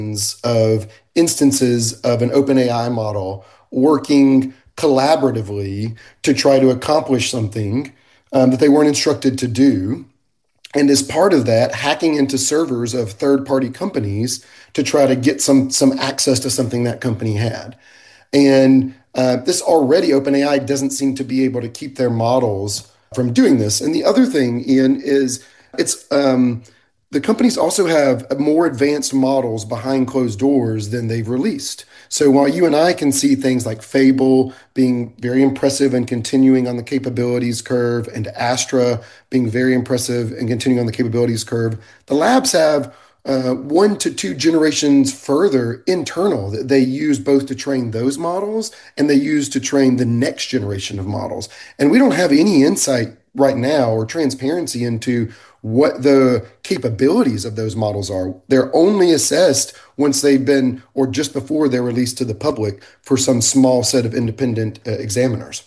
of instances of an OpenAI model working collaboratively to try to accomplish something that they weren't instructed to do. And as part of that, hacking into servers of third-party companies to try to get some access to something that company had. And this already, OpenAI doesn't seem to be able to keep their models from doing this. And the other thing, Ian, is it's the companies also have more advanced models behind closed doors than they've released. So while you and I can see things like Fable being very impressive and continuing on the capabilities curve, and Astra being very impressive and continuing on the capabilities curve, the labs have 1 to 2 generations further internal that they use both to train those models and they use to train the next generation of models. And we don't have any insight right now or transparency into what the capabilities of those models are. They're only assessed once they've been, or just before they're released to the public for some small set of independent examiners.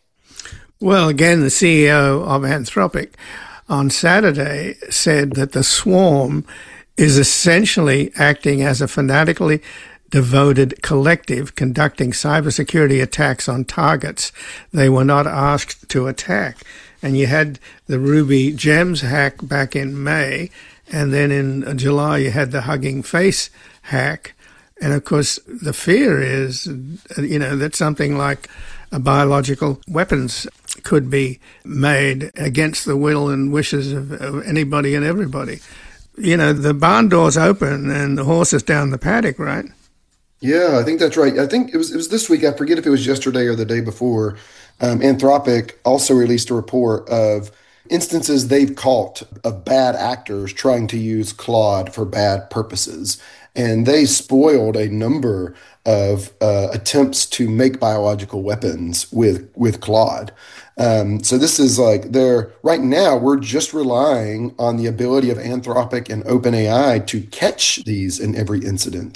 Well, again, the CEO of Anthropic on Saturday said that the swarm is essentially acting as a fanatically devoted collective conducting cybersecurity attacks on targets they were not asked to attack. And you had the Ruby Gems hack back in May, and then in July you had the Hugging Face hack. And of course, the fear is, that something like a biological weapons could be made against the will and wishes of anybody and everybody. The barn door's open and the horse is down the paddock, right? Yeah, I think that's right. I think it was this week. I forget if it was yesterday or the day before. Anthropic also released a report of instances they've caught of bad actors trying to use Claude for bad purposes. And they spoiled a number of attempts to make biological weapons with Claude. So this is right now we're just relying on the ability of Anthropic and OpenAI to catch these in every instance.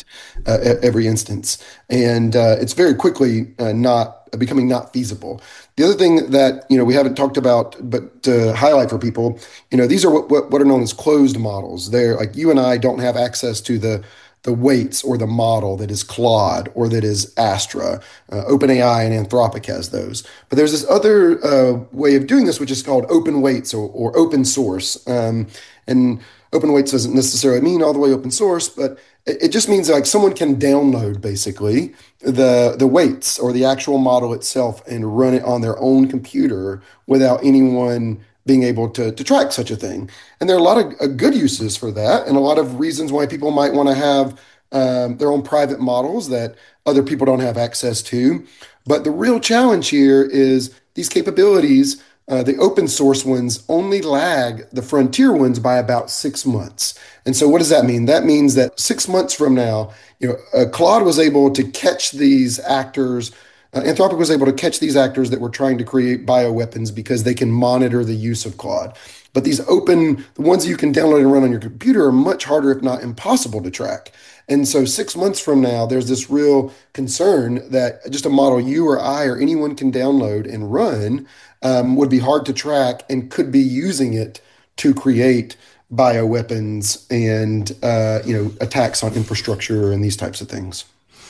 And it's very quickly not becoming not feasible. The other thing that, we haven't talked about, but to highlight for people, these are what are known as closed models. They're like you and I don't have access to the weights or the model that is Claude or that is Astra. OpenAI and Anthropic has those. But there's this other way of doing this, which is called open weights or open source. And open weights doesn't necessarily mean all the way open source, but it just means like someone can download basically the weights or the actual model itself and run it on their own computer without anyone being able to track such a thing. And there are a lot of good uses for that and a lot of reasons why people might want to have their own private models that other people don't have access to. But the real challenge here is these capabilities, the open source ones only lag the frontier ones by about 6 months. And so what does that mean? That means that 6 months from now, Claude was able to catch these actors. Anthropic was able to catch these actors that were trying to create bioweapons because they can monitor the use of Claude. But these the ones you can download and run on your computer are much harder, if not impossible to track. And so 6 months from now, there's this real concern that just a model you or I or anyone can download and run would be hard to track and could be using it to create bioweapons and, attacks on infrastructure and these types of things.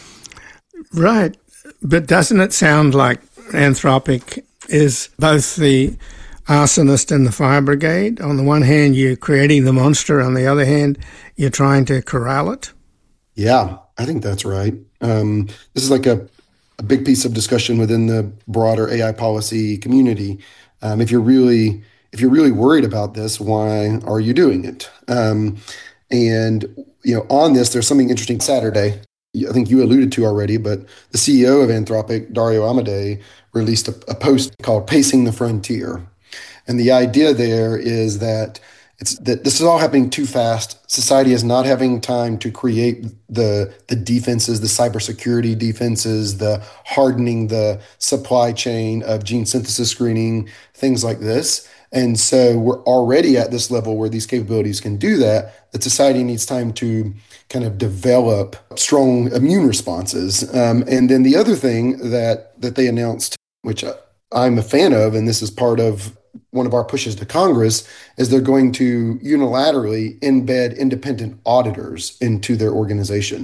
Right. But doesn't it sound like Anthropic is both the arsonist and the fire brigade? On the one hand, you're creating the monster. On the other hand, you're trying to corral it? Yeah, I think that's right. This is like a big piece of discussion within the broader AI policy community. If you're really worried about this, why are you doing it? On this, there's something interesting Saturday. I think you alluded to already, but the CEO of Anthropic, Dario Amodei, released a post called Pacing the Frontier. And the idea there is that this is all happening too fast. Society is not having time to create the defenses, the cybersecurity defenses, the hardening the supply chain of gene synthesis screening, things like this. And so we're already at this level where these capabilities can do that society needs time to kind of develop strong immune responses. And then the other thing that they announced, which I'm a fan of, and this is part of one of our pushes to Congress is they're going to unilaterally embed independent auditors into their organization.